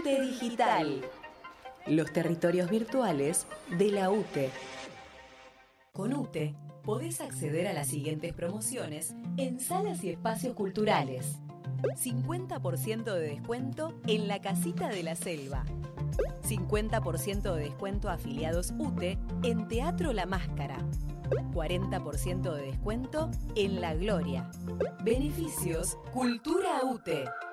UTE Digital. Los territorios virtuales de la UTE. Con UTE podés acceder a las siguientes promociones en salas y espacios culturales. 50% de descuento en la Casita de la Selva. 50% de descuento a afiliados UTE en Teatro La Máscara. 40% de descuento en La Gloria. Beneficios Cultura UTE.